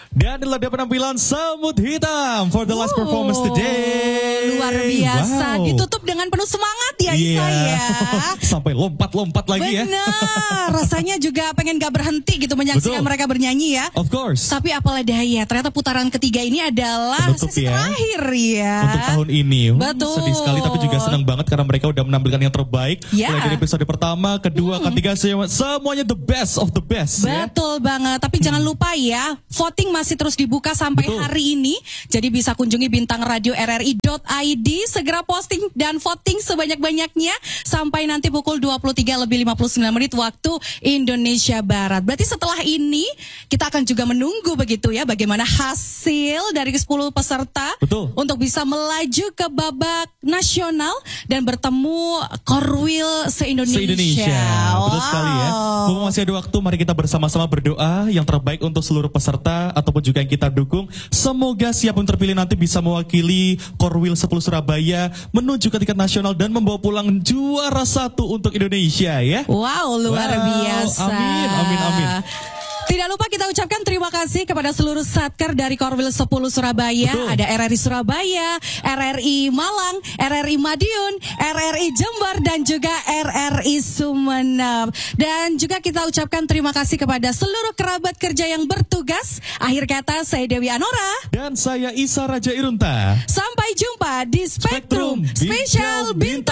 Dan adalah penampilan Semut Hitam for the last performance today. Luar biasa, ditutup dengan penuh semangat ya Isa ya. Sampai lompat-lompat lagi ya. Benar, rasanya juga pengen gak berhenti gitu menyaksikan mereka bernyanyi ya. Of course. Tapi apalah daya, ternyata putaran ketiga ini adalah penutup sesi terakhir ya. Untuk tahun ini. Betul. Sedih sekali tapi juga senang banget karena mereka udah menampilkan yang terbaik. Mulai dari episode pertama, kedua, ketiga, semuanya the best of the best. Betul banget, tapi jangan lupa ya, voting masih terus dibuka sampai hari ini. Jadi bisa kunjungi bintang radio rri.id, segera posting dan voting sebanyak-banyaknya sampai nanti pukul 23:59 waktu Indonesia Barat. Berarti setelah ini kita akan juga menunggu begitu ya bagaimana hasil dari 10 peserta untuk bisa melaju ke babak nasional dan bertemu Korwil se-Indonesia. Betul sekali ya. Mumpung masih ada waktu, mari kita bersama-sama berdoa yang terbaik untuk seluruh peserta ataupun juga yang kita dukung. Semoga siapapun terpilih nanti bisa mewakili Korwil 10 Surabaya menuju ke tingkat nasional dan membawa pulang juara 1 untuk Indonesia ya. Wow, luar biasa. Amin, amin, amin. Tidak lupa kita ucapkan terima kasih kepada seluruh satker dari Korwil 10 Surabaya. Ada RRI Surabaya, RRI Malang, RRI Madiun, RRI Jember, dan juga RRI Sumeneb. Dan juga kita ucapkan terima kasih kepada seluruh kerabat kerja yang bertugas. Akhir kata, saya Dewi Anora. Dan saya Isa Raja Irunta. Sampai jumpa di Spektrum Spesial Bintang.